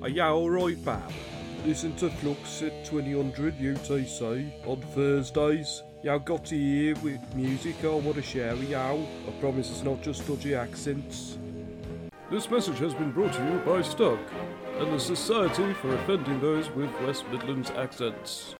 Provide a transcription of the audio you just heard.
Are you alright, pal? Listen to Flux at 2000 UTC on Thursdays. Y'all got to hear with music I want to share with y'all. I promise it's not just dodgy accents. This message has been brought to you by Stuck and the Society for Offending Those with West Midlands Accents.